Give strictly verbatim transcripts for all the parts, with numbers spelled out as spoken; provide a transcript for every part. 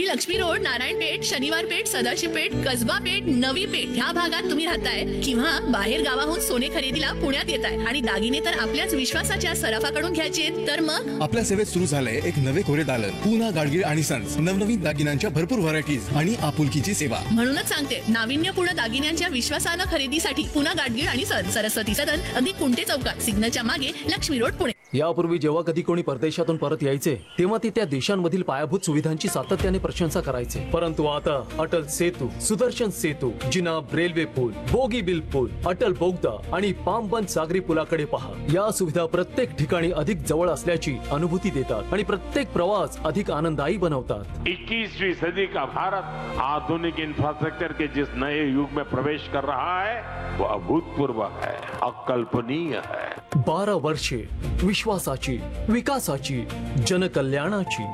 तुम्ही लक्ष्मी रोड, नारायण पेठ, शनिवार पेठ, सदाशिव पेठ, कसबा पेठ, नवी पेठ ह्या भागात तुम्ही राहताय किंवा बाहेर गावाहून सोने खरेदीला पुण्यात येताय आणि दागिने तर आपल्याच विश्वासाच्या सराफाकडून घ्यायचे, तर मग आपल्या सेवेत सुरू झालंय एक नवे कोरे दालन, पूना गाडगीळ आणि सन्स. नवनवीन दागिन्यांच्या भरपूर व्हरायटीज आणि आपुलकीची सेवा. म्हणूनच सांगते, नाविन्यपूर्ण दागिन्यांच्या विश्वासानं खरेदीसाठी पुना गाडगीळ आणि सन्स, सरस्वती सदन, अगदी कुंटे चौकात, सिग्नलच्या मागे, लक्ष्मी रोड, पुणे. यापूर्वी जेव्हा कधी कोणी परदेशातून परत यायचे तेव्हा ते त्या देशांमधील पायाभूत सुविधांची सातत्याने प्रशंसा करायचे. परंतु आता अटल सेतू, सुदर्शन सेतू, जिनाब रेल्वे पूल, बोगी बिल पूल, अटल बोगदा आणि पामबंद सागरी पुलाकडे पहा. या सुविधा प्रत्येक ठिकाणी अधिक जवळ असल्याची अनुभूती देतात आणि प्रत्येक प्रवास अधिक आनंददायी बनवतात. इक्कीसवीं सदी का भारत आधुनिक इंफ्रास्ट्रक्चर के जिस नए युग में प्रवेश कर रहा है वो अभूतपूर्व है, अकल्पनीय है. बारा वर्षे विश्वासाची, विकासाची, जनकल्याणाची.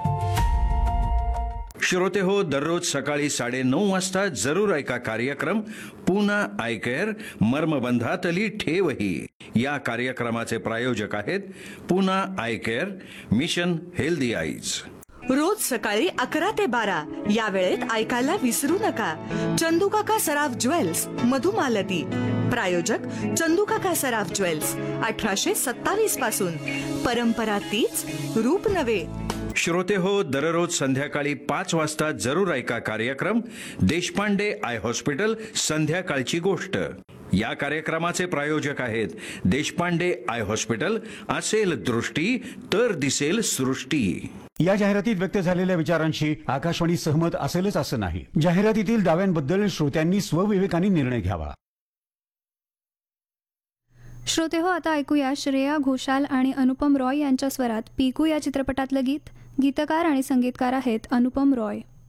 श्रोते हो, दररोज सकाळी साडे नऊ वाजता जरूर ऐका कार्यक्रम पूना आय केअर, मर्मबंधातली ठेवही. या कार्यक्रमाचे प्रायोजक आहेत Poona I care, mission healthy eyes. रोज सकाळी अकरा ते बारा या वेळेत ऐकायला विसरू नका. चंदूकाका सराफ ज्वेल्स, मधुमालती. प्रायोजक चंदूकाका सराफ ज्वेल्स, अठराशे सत्तावीस पासून. परंपरा तीच, रूप नवे. श्रोते हो, दररोज संध्याकाळी पाच वाजता जरूर ऐका कार्यक्रम देशपांडे आय हॉस्पिटल, संध्याकाळची गोष्ट. या कार्यक्रमाचे प्रायोजक आहेत देशपांडे आय हॉस्पिटल. असेल दृष्टी तर दिसेल सृष्टी. या जाहिरातीत व्यक्त झालेल्या विचारांशी आकाशवाणी सहमत असेलच असं नाही. जाहिरातीतील दाव्यांबद्दल श्रोत्यांनी स्वविवेकाने निर्णय घ्यावा. श्रोते हो, आता ऐकूया श्रेया घोषाल आणि अनुपम रॉय यांच्या स्वरात पीकू या चित्रपटातलं गीत. गीतकार आणि संगीतकार आहेत अनुपम रॉय.